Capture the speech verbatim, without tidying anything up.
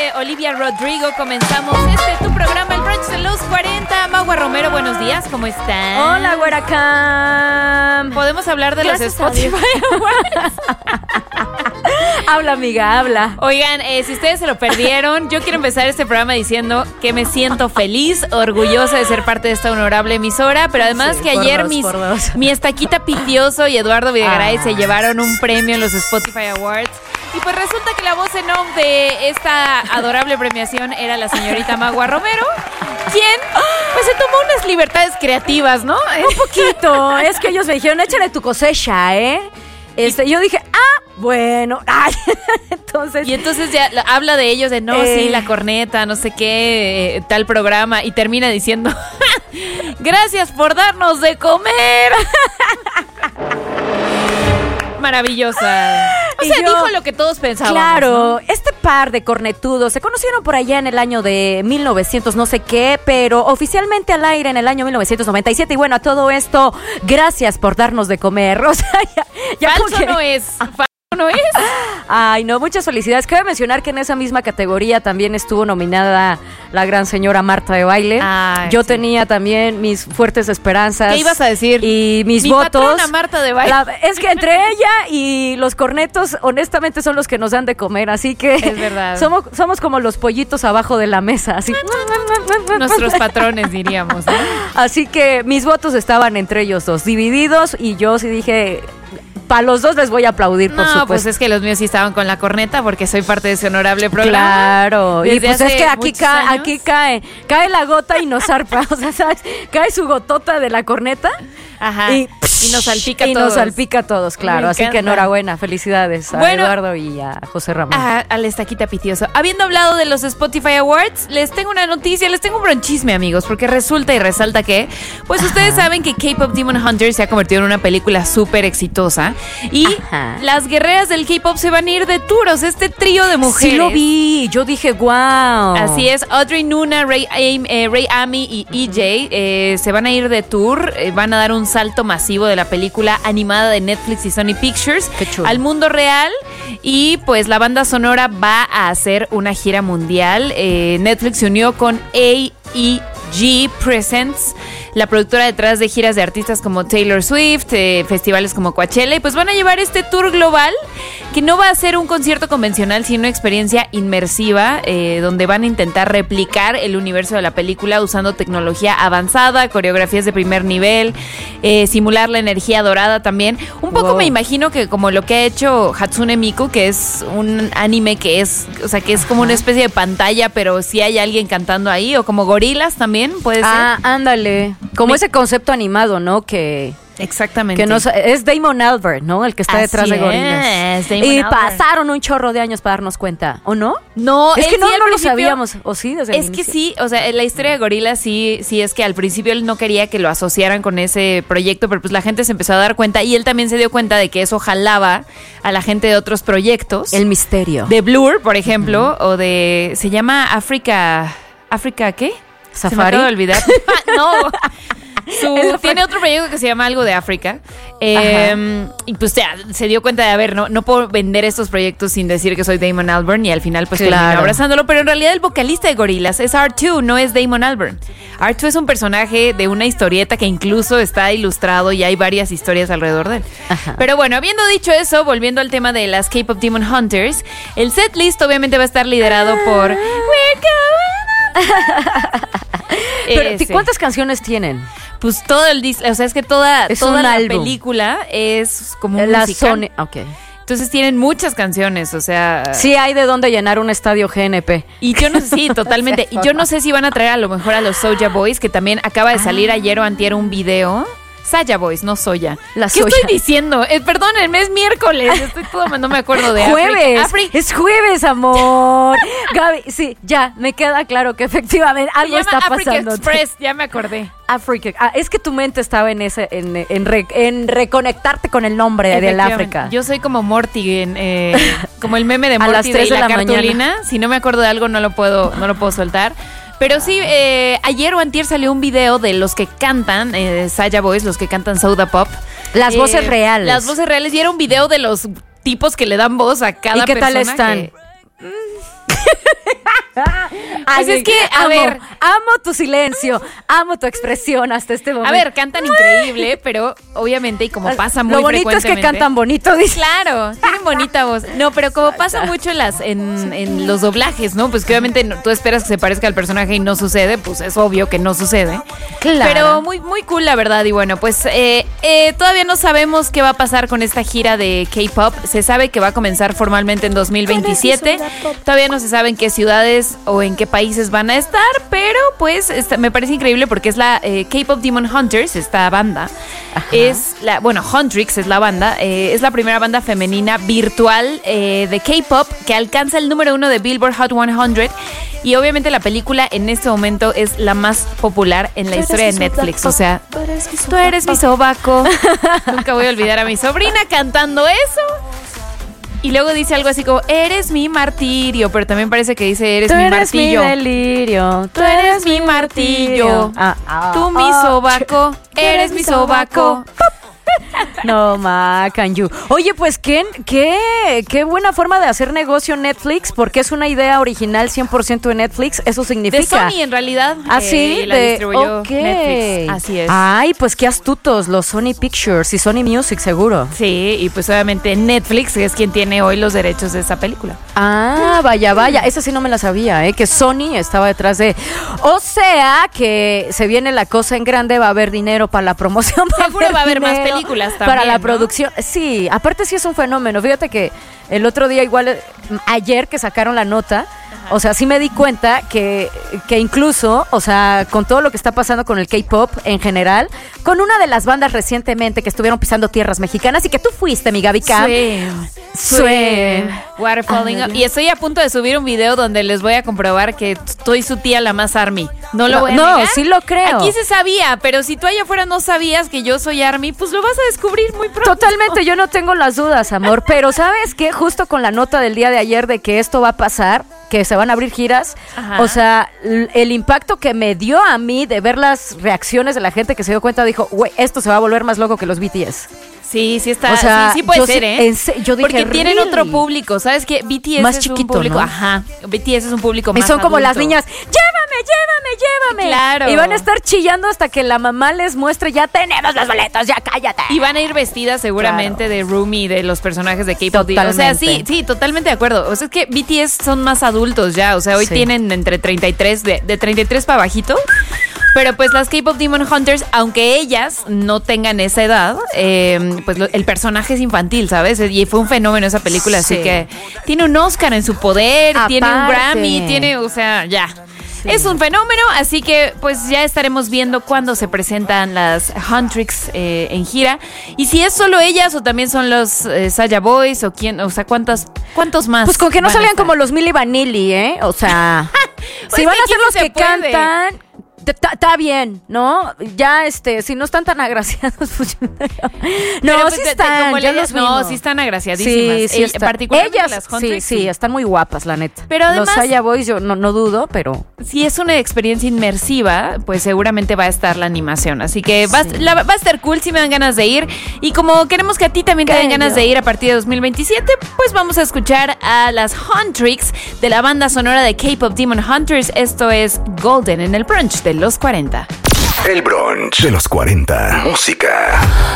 de Olivia Rodrigo comenzamos este tu programa, el brunch de los cuarenta. Magua Romero, buenos días, ¿cómo están? Hola, güera Cam. ¿Podemos hablar de Gracias los Spotify Awards? Habla, amiga, habla. Oigan, eh, si ustedes se lo perdieron, yo quiero empezar este programa diciendo que me siento feliz, orgullosa de ser parte de esta honorable emisora, pero además Sí, que por ayer dos, mis, por dos. mi Estaquita Pitioso y Eduardo Videgaray Ah. se llevaron un premio en los Spotify Awards. Y pues resulta que la voz en off de esta adorable premiación era la señorita Magua Romero, quien pues se tomó unas libertades creativas, ¿no? Un poquito. Es que ellos me dijeron, échale tu cosecha, ¿eh? Este, yo dije, ah, bueno. Ay, entonces. Y entonces ya la- habla de ellos, de no, Eh. sí, la corneta, no sé qué, eh, tal programa, y termina diciendo, gracias por darnos de comer. Maravillosa. O Y sea, yo- dijo lo que todos pensábamos. Claro, ¿no? este par de cornetudos se conocieron por allá en el año de mil novecientos no sé qué, pero oficialmente al aire en el año mil novecientos noventa y siete. Y bueno, a todo esto, gracias por darnos de comer. O sea, ya, ya como Falso que- no es. Falso no es. Ay, no, muchas felicidades. Cabe mencionar que en esa misma categoría también estuvo nominada la gran señora Marta de Baile. Ay, Yo sí. tenía también mis fuertes esperanzas. ¿Qué ibas a decir? Y mis Mi votos. patrona Marta de Baile. La- es que entre ella y los cornetos, honestamente, son los que nos dan de comer. Así que Es verdad. Somos, somos como los pollitos abajo de la mesa. Así. Nuestros patrones, diríamos, ¿no? Así que mis votos estaban entre ellos dos, divididos. Y yo sí dije, para los dos les voy a aplaudir, por No, supuesto. pues es que los míos sí estaban con la corneta porque soy parte de ese honorable programa. Claro, y Desde pues es hace que aquí muchos cae, años. aquí cae, cae la gota y nos zarpa, o sea, ¿sabes? Cae su gotota de la corneta Ajá. y, Y nos salpica a y todos. nos salpica a todos, claro. Me Así que encanta. enhorabuena, felicidades a Bueno. Eduardo y a José Ramón. A, a la Estaquita Pitioso. Habiendo hablado de los Spotify Awards, les tengo una noticia, les tengo un bronchisme, amigos, porque resulta y resalta que, pues ustedes saben que K-Pop Demon Hunter se ha convertido en una película súper exitosa y Ajá. las guerreras del K-Pop se van a ir de tour, o sea, este trío de mujeres. Sí lo vi, yo dije, wow. Así es, Audrey Nuna, Ray, Am- eh, Ray Ami y E J eh, se van a ir de tour, eh, van a dar un salto masivo de la película animada de Netflix y Sony Pictures Qué chulo. al mundo real y pues la banda sonora va a hacer una gira mundial. Eh, Netflix se unió con A E G Presents, la productora detrás de giras de artistas como Taylor Swift, eh, festivales como Coachella, y pues van a llevar este tour global que no va a ser un concierto convencional, sino una experiencia inmersiva, eh, donde van a intentar replicar el universo de la película usando tecnología avanzada, coreografías de primer nivel, eh, simular la energía dorada también. Un poco Wow. me imagino que como lo que ha hecho Hatsune Miku, que es un anime que es, o sea, que es como una especie de pantalla, pero sí hay alguien cantando ahí, o como gorilas también, puede ser. Ah, ándale. Como Me- ese concepto animado, ¿no? Que... Exactamente. Que no, sa- es Damon Albarn, ¿no? El que está Así detrás de Gorilas. es, Damon Y Albarn. pasaron un chorro de años para darnos cuenta, ¿o no? No, Es él que no, sí al no lo principio- sabíamos, ¿o sí? Desde el Es que inicio. sí, o sea, la historia de Gorillaz sí, sí es que al principio él no quería que lo asociaran con ese proyecto, pero pues la gente se empezó a dar cuenta y él también se dio cuenta de que eso jalaba a la gente de otros proyectos. El misterio. De Blur, por ejemplo, o de... Se llama África... ¿África qué? Se me Safari. acaba de olvidar. no. Su- Es la- tiene otro proyecto que se llama algo de África. Eh, y pues ya, se dio cuenta de, a ver, no, no puedo vender estos proyectos sin decir que soy Damon Albarn, y al final pues terminó Claro. abrazándolo. Pero en realidad el vocalista de Gorillaz es R dos, no es Damon Albarn. R dos es un personaje de una historieta que incluso está ilustrado y hay varias historias alrededor de él. Ajá. Pero bueno, habiendo dicho eso, volviendo al tema de las K-Pop Demon Hunters, el setlist obviamente va a estar liderado por We're Going On. Pero, Ese. ¿cuántas canciones tienen? Pues todo el disco, o sea, es que toda, Es toda un la álbum. película es como un La musical. Sony. Ok. Entonces tienen muchas canciones, o sea... Sí, hay de dónde llenar un estadio G N P. Y yo no sé, sí, totalmente. Y yo no sé si van a traer a lo mejor a los Soulja Boys, que también acaba de salir ayer o antier un video. Soulja Boys, no Soya. La ¿Qué Soya. estoy diciendo? Eh, perdónenme, es miércoles. Estoy todo, no me acuerdo de Jueves. África. África. Es jueves, amor. Gaby, sí, ya, me queda claro que efectivamente Se algo llama está Africa pasando. Express, ya me acordé. África. Ah, es que tu mente estaba en ese, en, en, re- en reconectarte con el nombre del Efectivamente. África. Yo soy como Morty, en, eh, como el meme de A Morty las de tres la, de la cartulina. Si no me acuerdo de algo, no lo puedo, no lo puedo soltar. Pero sí, eh, ayer o antier salió un video de los que cantan, eh, Soulja Boys, los que cantan Soda Pop. Las Eh, voces reales. Las voces reales. Y era un video de los tipos que le dan voz a cada ¿Y qué tal persona están? que- Pues es que, a amo, ver. Amo tu silencio, amo tu expresión hasta este momento. A ver, cantan increíble, pero obviamente, y como pasa muy Lo bonito es que frecuentemente- cantan bonito, dice. Claro, tienen bonita voz. No, pero como pasa mucho en, las, en, en los doblajes, ¿no? Pues que obviamente no- tú esperas que se parezca al personaje y no sucede, pues es obvio que no sucede. Claro. Pero muy, muy cool, la verdad. Y bueno, pues eh, eh, todavía no sabemos qué va a pasar con esta gira de K-pop. Se sabe que va a comenzar formalmente en dos mil veintisiete. Todavía no se sabe en qué ciudades o en qué países van a estar, pero pues esta- me parece increíble porque es la eh, K-pop Demon Hunters, esta banda. Ajá. Es la, bueno, Huntrix es la banda. eh, es la primera banda femenina virtual eh, de K-pop que alcanza el número uno de Billboard Hot cien. Y obviamente la película en este momento es la más popular en la historia de Netflix. O sea, tú eres mi sobaco. Nunca voy a olvidar a mi sobrina cantando eso. Y luego dice algo así como, eres mi martirio. Pero también parece que dice, eres Tú mi eres mi martillo. delirio. Tú eres mi martillo. Ah, ah, Tú mi ah. sobaco. Eres mi sobaco. No, ma, can you. Oye, pues qué, qué, qué buena forma de hacer negocio Netflix, porque es una idea original cien por ciento de Netflix. Eso significa. De Sony, en realidad. Ah, sí, eh, la de- distribuyó ok. Netflix. Así es. Ay, pues qué astutos, los Sony Pictures y Sony Music, seguro. Sí, y pues obviamente Netflix es quien tiene hoy los derechos de esa película. Ah, vaya, vaya. Esa sí no me la sabía, ¿eh? Que Sony estaba detrás de. O sea, que se viene la cosa en grande, va a haber dinero para la promoción. Seguro va a haber más dinero películas Para también, la ¿no? producción. Sí, aparte sí es un fenómeno. Fíjate que el otro día, igual, eh, ayer que sacaron la nota. O sea, sí me di cuenta que, que incluso, o sea, con todo lo que está pasando con el K-pop en general, con una de las bandas recientemente que estuvieron pisando tierras mexicanas y que tú fuiste, mi Gaby Cam. Swim. Swim. Water falling Ah, up. Y estoy a punto de subir un video donde les voy a comprobar que soy su tía la más Army. No lo No, voy a no, negar. sí lo creo. Aquí se sabía, pero si tú allá afuera no sabías que yo soy Army, pues lo vas a descubrir muy pronto. Totalmente, yo no tengo las dudas, amor. Pero ¿sabes qué? Justo con la nota del día de ayer de que esto va a pasar, que se van a abrir giras, Ajá. o sea, l- el impacto que me dio a mí de ver las reacciones de la gente que se dio cuenta, dijo, güey, esto se va a volver más loco que los B T S. Sí, sí está. O sea, sí, sí puede yo ser, sí- ¿eh? en se- yo dije, Porque tienen "Really?". otro público. ¿Sabes qué? B T S Más es chiquito, un público. ¿no? Ajá. B T S es un público Y más son como las adulto. niñas, llévame, llévame, llévame. Claro. Y van a estar chillando hasta que la mamá les muestre, ya tenemos los boletos, ya cállate. Y van a ir vestidas seguramente de Rumi, de los personajes de K-pop. O sea, sí, Totalmente. sí, totalmente de acuerdo. O sea, es que B T S son más adultos ya. O sea, hoy Sí. tienen entre treinta y tres, de, de treinta y tres para bajito. Pero pues las K-pop Demon Hunters, aunque ellas no tengan esa edad, eh, pues lo- el personaje es infantil, ¿sabes? Y fue un fenómeno esa película, Sí. así que tiene un Oscar en su poder, tiene un Aparte. Grammy, tiene, o sea, ya. Es un fenómeno, así que pues ya estaremos viendo cuándo se presentan las Huntrix eh, en gira. Y si es solo ellas o también son los eh, Saya Boys o quién, o sea, cuántas, cuántos más. Pues con que no van a salgan estar? como los Milli Vanilli, ¿eh? O sea, Pues si van que a ser aquí los sí se que puede. cantan, está bien, ¿no? Ya, este, si no están tan agraciados, pues... no, Pero, pues, sí te- te- están, como ya le- los No, vimos. sí están agraciadísimas. Sí, sí Eh, están. particularmente Ellas, las sí, Huntrix, sí, están muy guapas, la neta. Pero además- Los Saya Boys, yo no, no dudo, pero... Si es una experiencia inmersiva, pues seguramente va a estar la animación. Así que va, a est- la- va a estar cool, si me dan ganas de ir. Y como queremos que a ti también te den Bello. ganas de ir a partir de dos mil veintisiete, pues vamos a escuchar a las Huntrix de la banda sonora de K-Pop Demon Hunters. Esto es Golden en el brunch de los cuarenta. El brunch de los cuarenta. Música.